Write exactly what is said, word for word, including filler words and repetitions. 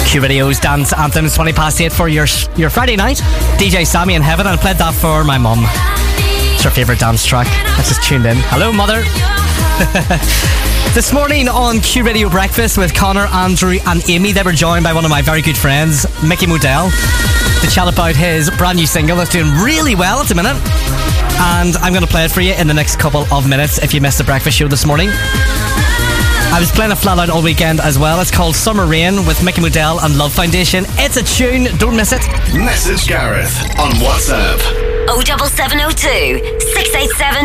Q Radio's Dance Anthems, twenty past eight for your your Friday night. D J Sammy in Heaven, and I played that for my mum. It's her favourite dance track. I just tuned in. Hello, mother. This morning on Q Radio Breakfast with Connor, Andrew and Amy, they were joined by one of my very good friends, Mickey Modell, to chat about his brand new single that's doing really well at the minute. And I'm going to play it for you in the next couple of minutes if you missed the breakfast show this morning. I was playing it flat out all weekend as well. It's called Summer Rain with Mickey Modell and Love Foundation. It's a tune, don't miss it. Message Gareth on WhatsApp oh seven seven oh two, six eight seven